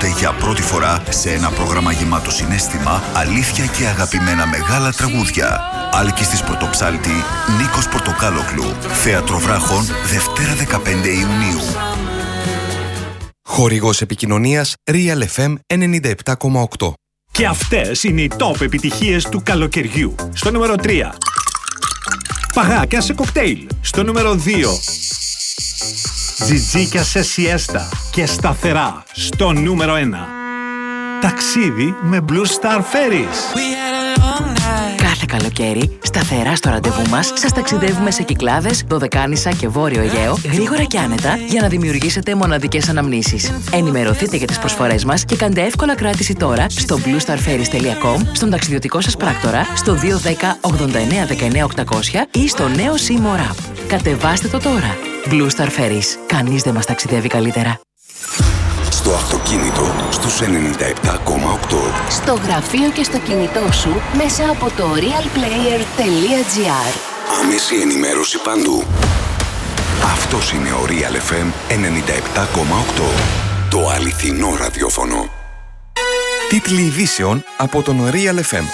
ακούτε για πρώτη φορά σε ένα πρόγραμμα γεμάτο συναίσθημα, αλήθεια και αγαπημένα μεγάλα τραγούδια. Άλκης της Πρωτοψάλτη, Νίκος Πορτοκάλογλου. Θέατρο Βράχων, Δευτέρα 15 Ιουνίου. Χορηγός επικοινωνίας Real FM 97,8. Και αυτές είναι οι top επιτυχίες του καλοκαιριού. Στο νούμερο 3. Παγάκια σε κοκτέιλ. Στο νούμερο 2. Τζιτζίκια σε σιέστα και σταθερά. Στο νούμερο 1. Ταξίδι με Blue Star Ferries. Κάθε καλοκαίρι, σταθερά στο ραντεβού μας, σας ταξιδεύουμε σε Κυκλάδες, Δωδεκάνησα και Βόρειο Αιγαίο, γρήγορα και άνετα, για να δημιουργήσετε μοναδικές αναμνήσεις. Ενημερωθείτε για τις προσφορές μας και κάντε εύκολα κράτηση τώρα στο bluestarferries.com, στον ταξιδιωτικό σας πράκτορα, στο 210 89 19 800 ή στο νέο Seymour App. Κατεβάστε το τώρα. Blue Star Ferries. Κανείς δεν μας ταξιδεύει καλύτερα. Στο αυτοκίνητο στους 97,8. Στο γραφείο και στο κινητό σου μέσα από το realplayer.gr. Άμεση ενημέρωση παντού. Αυτός είναι ο Real FM 97,8. Το αληθινό ραδιόφωνο. Τίτλοι ειδήσεων από τον Real FM.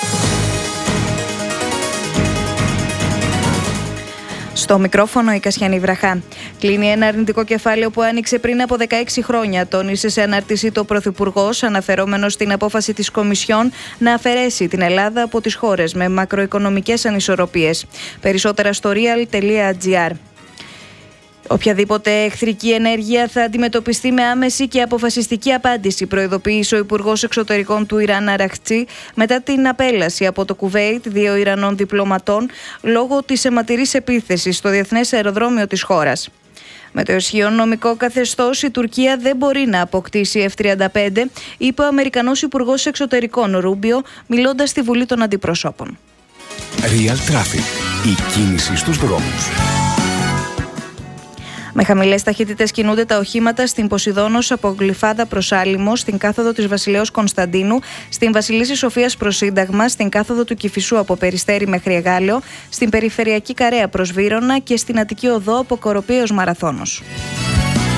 Στο μικρόφωνο η Κασιανή Βραχά. Κλείνει ένα αρνητικό κεφάλαιο που άνοιξε πριν από 16 χρόνια, τόνισε σε ανάρτηση το Πρωθυπουργός, αναφερόμενος στην απόφαση της Κομισιόν να αφαιρέσει την Ελλάδα από τις χώρες με μακροοικονομικές ανισορροπίες. Περισσότερα στο real.gr. Οποιαδήποτε εχθρική ενέργεια θα αντιμετωπιστεί με άμεση και αποφασιστική απάντηση, προειδοποίησε ο Υπουργός Εξωτερικών του Ιράν Αραχτσί μετά την απέλαση από το Κουβέιτ 2 Ιρανών διπλωματών λόγω της αιματηρής επίθεσης στο διεθνές αεροδρόμιο της χώρας. Με το ισχύον νομικό καθεστώς, η Τουρκία δεν μπορεί να αποκτήσει F-35, είπε ο Αμερικανός Υπουργός Εξωτερικών Ρούμπιο, μιλώντας στη Βουλή των Αντιπροσώπων. Real Traffic. Η κίνηση στους δρόμους. Με χαμηλές ταχύτητες κινούνται τα οχήματα στην Ποσειδώνος από Γλυφάδα προς Άλυμο, στην κάθοδο της Βασιλέως Κωνσταντίνου, στην Βασιλίσσης Σοφίας προς Σύνταγμα, στην κάθοδο του Κηφισού από Περιστέρι μέχρι Εγάλεο, στην Περιφερειακή Καρέα προς Βύρωνα και στην Αττική Οδό από Κοροπή ως Μαραθώνος.